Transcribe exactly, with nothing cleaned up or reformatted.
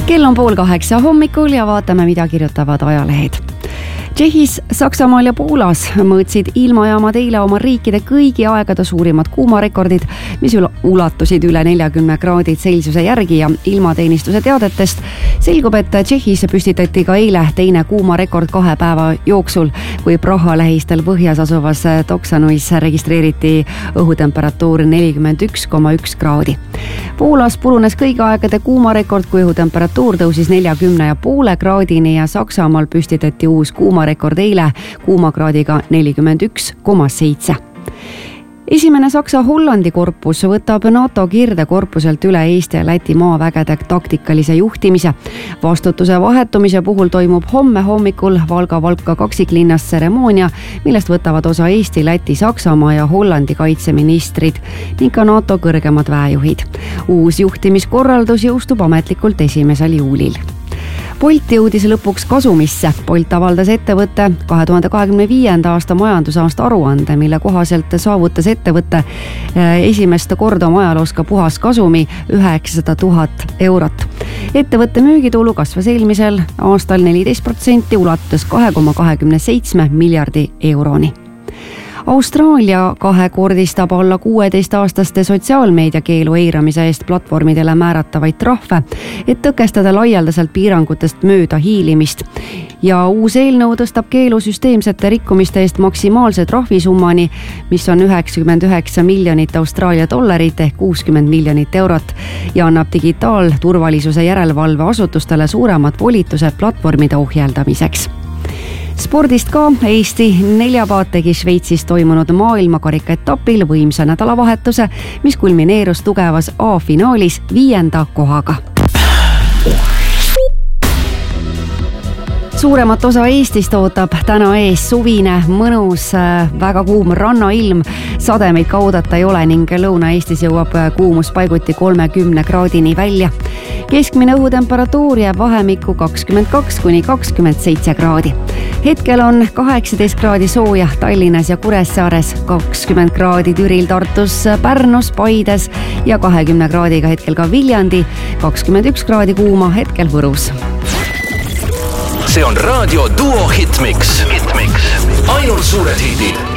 Kell on pool kaheksa hommikul ja vaatame, mida kirjutavad ajalehed. Tšehhis, Saksamaal ja Poolas mõõtsid ilmajaamad eile oma riikide kõigi aegade suurimad kuumarekordid, mis ulatusid üle neljakümne kraadi Celsiuse järgi ja ilmateenistuse teadetest selgub, et Tšehhis püstitati ka eile teine kuumarekord kahe päeva jooksul, kui Praha lähistel põhjas asuvas Toksanuis registreeriti õhutemperatuur nelikümmend üks koma üks kraadi. Poolas purunes kõigi aegade kuumarekord, kui õhutemperatuur tõusis neljakümne ja poole kraadini ja Saksamaal püstitati uus kuumarekord rekord eile kuumakraadiga nelikümmend üks koma seitse. Esimene Saksa-Hollandi korpus võtab NATO kirdekorpuselt üle Eesti ja Läti maavägede taktikalise juhtimise. Vastutuse vahetumise puhul toimub homme hommikul Valga-Valka kaksiklinnas tseremoonia, millest võtavad osa Eesti, Läti, Saksamaa ja Hollandi kaitseministrid ning ka NATO kõrgemad väejuhid. Uus juhtimiskorraldus jõustub ametlikult esimesel juulil. Bolt jõudis lõpuks kasumisse. Bolt avaldas ettevõtte kahe tuhande kahekümne viienda aasta majandusaasta aruande, mille kohaselt saavutas ettevõtte esimest korda oma ajaloos ka puhas kasumi üheksasada tuhat eurot. Ettevõtte müügitulu kasvas eelmisel aastal neliteist protsenti, ulatudes kahe koma kahekümne seitsme miljardi euroni. Austraalia kahekordistab alla kuueteistaastaste sotsiaalmeedia keelu eiramise eest platvormidele määratavaid trahve, et tõkestada laialdaselt piirangutest mööda hiilimist. Ja uus eelnõu tõstab keelu süsteemsete rikkumiste eest maksimaalse trahvisummani, mis on üheksakümmend üheksa miljonit Austraalia dollarit ehk kuuskümmend miljonit eurot ja annab digitaalturvalisuse järelevalve asutustele suuremad volitused platvormide ohjeldamiseks. Spordist ka. Eesti neljapaat tegi Šveitsis toimunud maailmakarika etapil võimsa nädalavahetuse, mis kulmineerus tugevas A-finaalis viienda kohaga. Suuremat osa Eestist ootab täna ees suvine, mõnus, väga kuum rannailm, sademeid ka oodata ei ole ning Lõuna-Eestis jõuab kuumus paiguti kolmekümne kraadini välja. Keskmine õhutemperatuur jääb vahemikku kakskümmend kaks kuni kakskümmend seitse kraadi. Hetkel on kaheksateist kraadi sooja Tallinnas ja Kuressaares, kakskümmend kraadi Türil, Tartus, Pärnus, Paides ja kahekümne kraadiga hetkel ka Viljandi, kakskümmend üks kraadi kuuma hetkel Võrus. See on Raadio Duo Hitmix. Hitmix. Ainult suured hiidid.